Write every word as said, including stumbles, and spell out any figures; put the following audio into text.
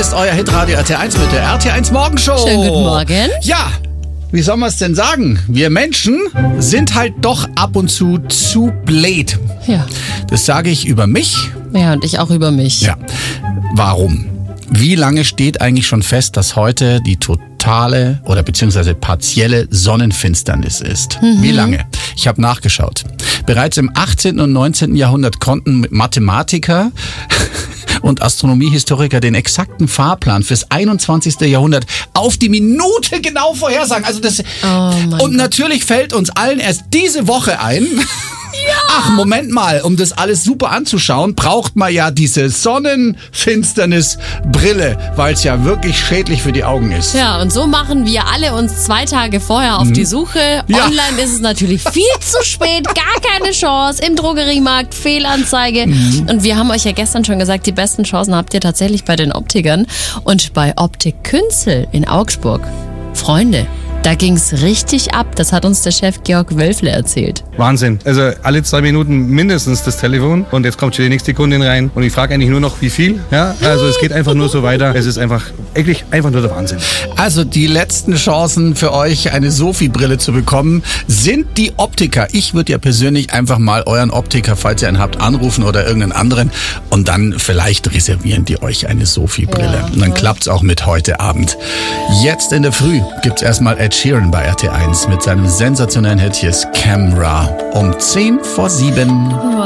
ist euer Hitradio R T eins mit der R T eins Morgenshow. Schönen guten Morgen. Ja, wie soll man es denn sagen? Wir Menschen sind halt doch ab und zu zu blöd. Ja. Das sage ich über mich. Ja, und ich auch über mich. Ja. Warum? Wie lange steht eigentlich schon fest, dass heute die totale oder beziehungsweise partielle Sonnenfinsternis ist? Mhm. Wie lange? Ich habe nachgeschaut. Bereits im achtzehnten und neunzehnten Jahrhundert konnten Mathematiker und Astronomiehistoriker den exakten Fahrplan fürs einundzwanzigste Jahrhundert auf die Minute genau vorhersagen. Also das Oh mein und Gott. natürlich fällt uns allen erst diese Woche ein. Ja. Ach, Moment mal, um das alles super anzuschauen, braucht man ja diese Sonnenfinsternisbrille, weil es ja wirklich schädlich für die Augen ist. Ja, und so machen wir alle uns zwei Tage vorher auf die Suche. Ja. Online ist es natürlich viel zu spät, gar keine Chance. Im Drogeriemarkt, Fehlanzeige. Und wir haben euch ja gestern schon gesagt, die besten Chancen habt ihr tatsächlich bei den Optikern. Und bei Optik Künzel in Augsburg. Freunde, da ging's richtig ab. Das hat uns der Chef Georg Wölfle erzählt. Wahnsinn. Also alle zwei Minuten mindestens das Telefon und jetzt kommt schon die nächste Kundin rein und ich frage eigentlich nur noch, wie viel. Ja, also es geht einfach nur so weiter. Es ist einfach, eigentlich einfach nur der Wahnsinn. Also die letzten Chancen für euch, eine Sophie-Brille zu bekommen, sind die Optiker. Ich würde ja persönlich einfach mal euren Optiker, falls ihr einen habt, anrufen oder irgendeinen anderen und dann vielleicht reservieren die euch eine Sophie-Brille. Ja. Und dann klappt's auch mit heute Abend. Jetzt in der Früh gibt's erstmal Ed Sheeran bei R T eins mit seinem sensationellen Hit hier Camera um zehn vor sieben.